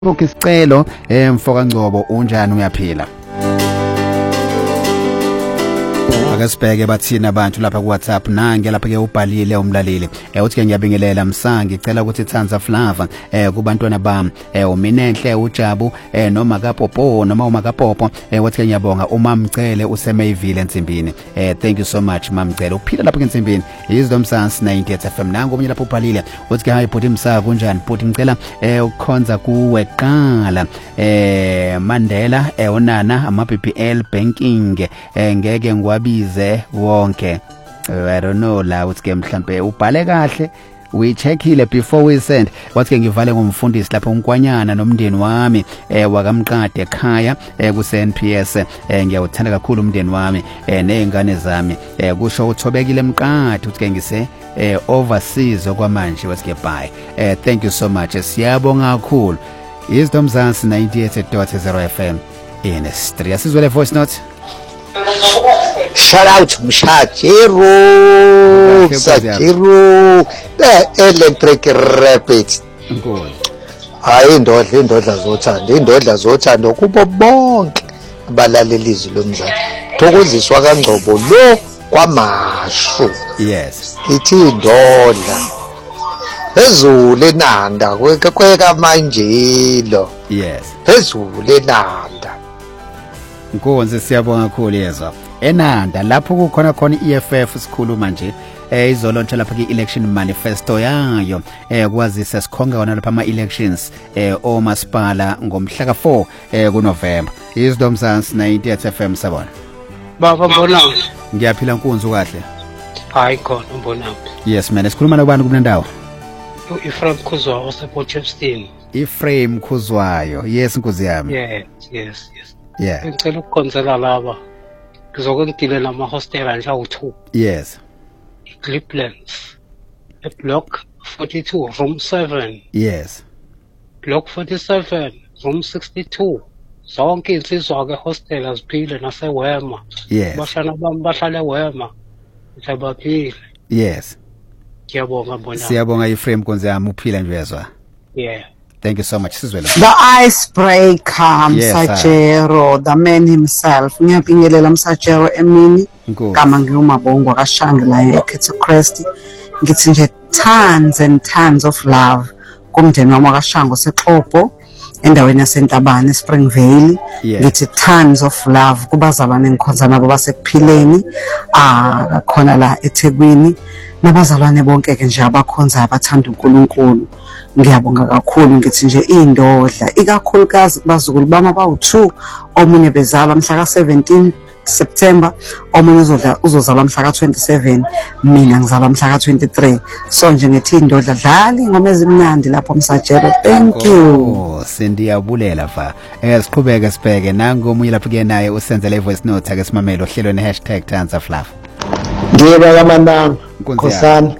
isicelo mfoka Ngcobo unjani uyaphila akasibheke bathina abantu lapha ku WhatsApp nange lapha ke ubhalile umlaleli uthi ke ngiyabingelela Msangi ngicela ukuthi Thanza Flava kubantwana bami uminenhle uJabu noma kaPopo noma uMakapopo wathi ke ngiyabonga uMamcele usemeyivile Ntsimbini thank you so much Mamcele uphila lapha eNtsimbini Wisdom Sans 90 FM nangu omunye lapha ubhalile uthi ke hayi bhuti Msaka kunjani bhuti ngicela ukukhonza kuwe qala Mandela onana ama BPL banking ngeke ngwabize wonke I don't know la uthi ke mhlambe ubhale kahle we checkile before we send wathi ke ngivale ngomfundisi lapha unkwanyana nomndeni wami wakamqade ekhaya ku NPS ngiyawuthanda kakhulu umndeni wami nezingane zami kusho uthobekile mqadi uthi ke ngise overseas okwamanje wathi ke bye thank you so much siyabonga kakhulu Wisdom Sans 98.0 FM in Istria sizwele voice note shout out Mshajero Sajero the electric rapids hayi indodla zothanda kubo bonke abalalelizwi lomdlalo thokoziswa kaNgcobo lo kwamashu yes ithi indodla phezulu enanda kweka manjilo yes phezulu enanda Nkonze siyabonga kakhulu yezwa enanda lapho kukhona khona EFF sikhuluma nje izolontsha lapha ke-election manifesto yayo kwazisa sikhonga wona lapha ama-elections omasipala ngomhla ka-4 kuNovember Wisdom Sans 90 FM sabona baba mbona ngiyaphila Nkunzi kahle hayi khona mbona yes man sikhuluma nakubani kumnandawo Ephraim Khuzwayo wasePortchefstroom Ephraim Khuzwayo yes Nkunzi yami yes yeah ngicela ukukhonzela laba ngizoke ngidile nama-hostel nje awu-2 yes Cliplands block 42 room 7 yes block 47 room 62 zonke insizwa ke hostel aziphile nasewema yes bashana bami bahlala ewema baphile yes ngiyabonga mbona siyabonga Ephraim Nkunzi yami uphila nje yezwa yeah thank you so much sizwela the icebreaker Msajero the man himself ngiyabingelela Msajero emini kama ngiyumabongo kashange la eKhetho Crest ngithi nje tons and tons of love kumndeni wami kaShango seXhobo endaweni yaseNtabane Springvale ngithi tons of love kubazalwane engikhonza nabo basekuphileni khona la eThekwini nabazalwane bonke ke nje abakhonza abathanda uNkulunkulu ngiyabonga kakhulu ngithi nje indodla ikakhulukazi kubazukulu bami abawu2 omunye bezalwa mhla ka17 September omunye uzozalwa mhla ka27 mina ngizalwa mhla ka23 so nje ngithi indodla dlali ingoma ezimnandi lapho Msajero thank you sindiyabulela fa siqhubeke sibheke nangu omunye lapha ke naye usenzele voice note ake simamela ohlelweni #ThanzaFlava ngiyeba kamananga Khosana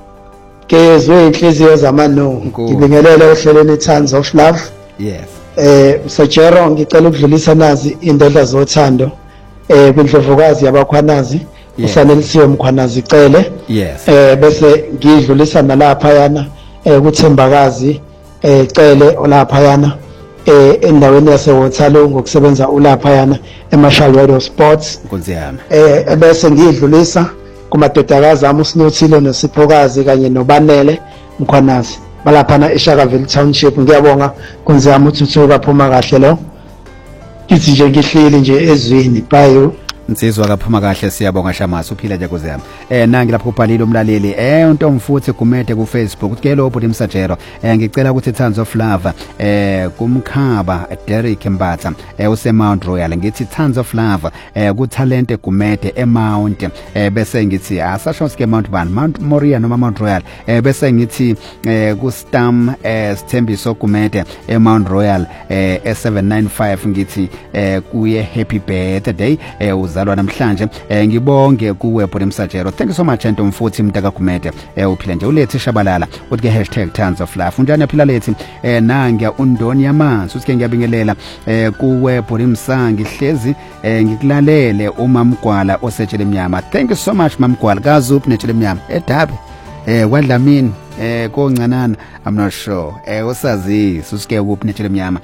kezwe inhliziyo zamano ngibingelela ohlelweni Tons of Love yes Msajero ngicela ukudlulisa nazi indodla zothando kwindlovukazi yabakhwanazi usanelisiwe mkhwanazi icele yes bese ngidlulisa nalapha yana kuThembakazi icele olapha yana endaweni yaseWaterloo ngokusebenza ulapha yana eMarshall Radio Sports Nkunzi yami bese ngidlulisa kumadodakazi ami uSinothile noSiphokazi kanye noBanele mkhwanazi balaphana eShakaville Township ngiyabonga Nkunzi yami uthuthuka phuma kahle lo ithi nje ngihleli nje ezweni bye Nsizwa kaphuma kahle siyabonga Shamasi uphila nje kuze yami nangi lapho ubhalile umlaleli uNtomfuthi kumede ku Facebook uthi ke lo bhuti Msajero ngicela ukuthi Tons of Love kumkhaba Derek Mbatha useMount Royal ngithi Tons of Love ku talent kumede eMount bese ngithi asasho sike Mount Moria noma Mount Royal bese ngithi ku Stam Sithembiso kumede eMount Royal e795 ngithi kuye happy birthday uzalwa namhlanje ngibonge kuwe bhuti Msajero thank you so much Ntomfuthi mntaka kumede uphila nje ulethi Shabalala uthi ke #Tons of Love unjani yaphila lethi nangiya undoni yamanzi uthi ke ngiyabingelela kuwe bhuti Msangi hlezi ngikulalele uMamgwala osetshele emnyama thank you so much Mamgwala kazuphi netshele emnyama eDabe kwadlamini koncanana I'm not sure usazisi usike kuphi netshele emnyama